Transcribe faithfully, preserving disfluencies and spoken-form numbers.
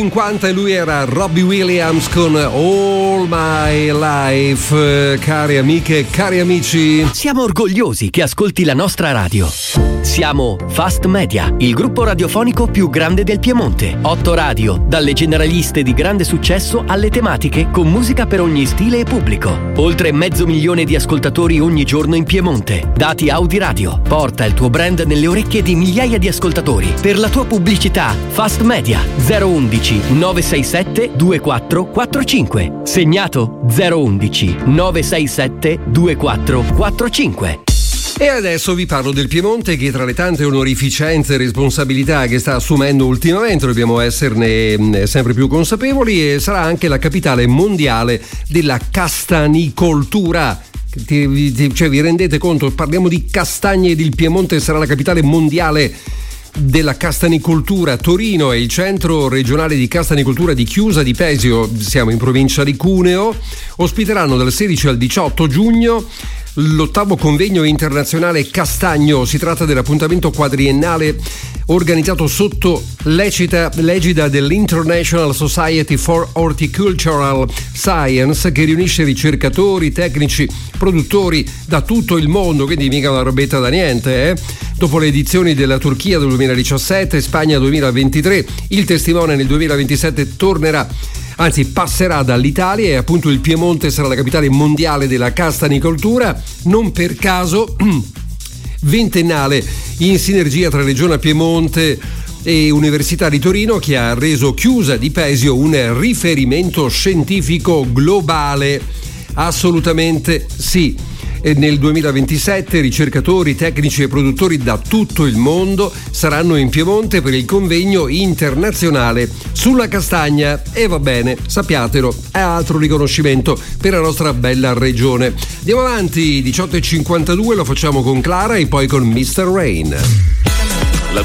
cinquanta e lui era Robbie Williams con All My Life. Cari amiche, cari amici, siamo orgogliosi che ascolti la nostra radio. Siamo Fast Media, il gruppo radiofonico più grande del Piemonte. Otto radio, dalle generaliste di grande successo alle tematiche con musica per ogni stile e pubblico. Oltre mezzo milione di ascoltatori ogni giorno in Piemonte. Dati Audi Radio. Porta il tuo brand nelle orecchie di migliaia di ascoltatori. Per la tua pubblicità, Fast Media zero undici nove sei sette due quattro quattro cinque. Segnato zero undici nove sei sette due quattro quattro cinque. E adesso vi parlo del Piemonte, che tra le tante onorificenze e responsabilità che sta assumendo ultimamente, dobbiamo esserne sempre più consapevoli, e sarà anche la capitale mondiale della castanicoltura. Cioè, vi rendete conto? Parliamo di castagne ed il Piemonte sarà la capitale mondiale della castanicoltura. Torino è il centro regionale di castanicoltura di Chiusa di Pesio, siamo in provincia di Cuneo, ospiteranno dal sedici al diciotto giugno l'ottavo convegno internazionale Castagno. Si tratta dell'appuntamento quadriennale organizzato sotto l'egida, l'egida dell'International Society for Horticultural Science, che riunisce ricercatori, tecnici, produttori da tutto il mondo, quindi mica una robetta da niente, eh? Dopo le edizioni della Turchia del duemiladiciassette, Spagna duemilaventitré, il testimone nel duemilaventisette tornerà, anzi passerà dall'Italia, e appunto il Piemonte sarà la capitale mondiale della castanicoltura. Non per caso ventennale in sinergia tra Regione Piemonte e Università di Torino, che ha reso Chiusa di Pesio un riferimento scientifico globale. Assolutamente sì. E nel duemilaventisette ricercatori, tecnici e produttori da tutto il mondo saranno in Piemonte per il convegno internazionale sulla castagna, e va bene, sappiatelo, è altro riconoscimento per la nostra bella regione. Andiamo avanti, diciotto e cinquantadue, lo facciamo con Clara e poi con mister Rain.